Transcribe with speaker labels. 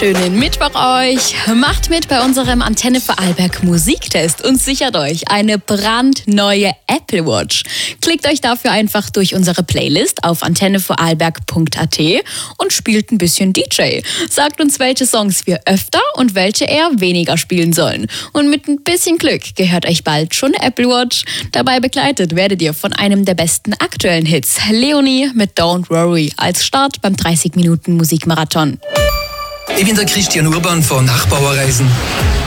Speaker 1: wunderschönen Mittwoch euch. Macht mit bei unserem Antenne Vorarlberg Musiktest und sichert euch eine brandneue Apple Watch. Klickt euch dafür einfach durch unsere Playlist auf antennevorarlberg.at und spielt ein bisschen DJ. Sagt uns, welche Songs wir öfter und welche eher weniger spielen sollen. Und mit ein bisschen Glück gehört euch bald schon eine Apple Watch. Dabei begleitet werdet ihr von einem der besten aktuellen Hits, Leonie mit Don't Worry, als Start beim 30 Minuten Musikmarathon.
Speaker 2: Ich bin der Christian Urban von Nachbauerreisen.